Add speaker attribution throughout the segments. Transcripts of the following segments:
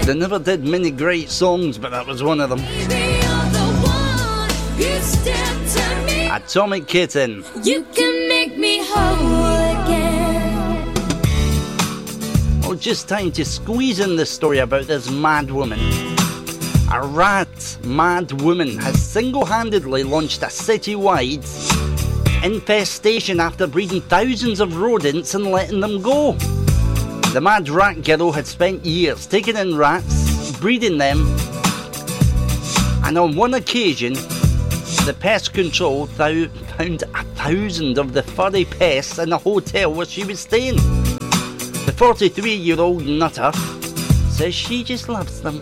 Speaker 1: They never did many great songs, but that was one of them. Atomic Kitten.
Speaker 2: You can make me whole again.
Speaker 1: Oh, just time to squeeze in the story about this mad woman. A rat mad woman has single-handedly launched a citywide infestation after breeding thousands of rodents and letting them go. The mad rat girl had spent years taking in rats, breeding them, and on one occasion the pest control found 1,000 of the furry pests in a hotel where she was staying. The 43-year-old nutter says she just loves them.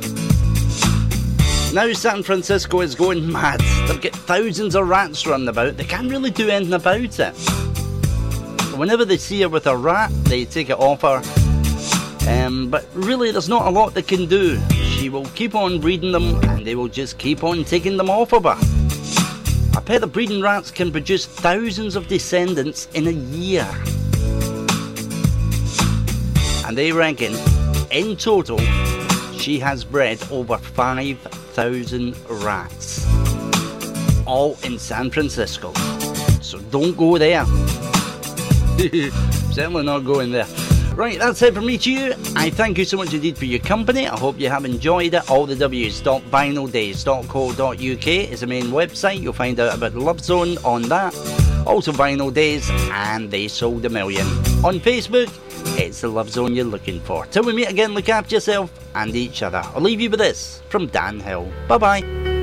Speaker 1: Now San Francisco is going mad. They've got thousands of rats running about. They can't really do anything about it. Whenever they see her with a rat, they take it off her. But really, there's not a lot they can do. She will keep on breeding them, and they will just keep on taking them off of her. A pair of breeding rats can produce thousands of descendants in a year. And they reckon, in total, she has bred over 5,000 rats. All in San Francisco. So don't go there. Certainly not going there. Right, that's it from me to you. I thank you so much indeed for your company. I hope you have enjoyed it. All the w's.vinyldays.co.uk is the main website. You'll find out about the Love Zone on that. Also Vinyl Days and They Sold a Million. On Facebook, it's the Love Zone you're looking for. Till we meet again, look after yourself and each other. I'll leave you with this from Dan Hill. Bye bye.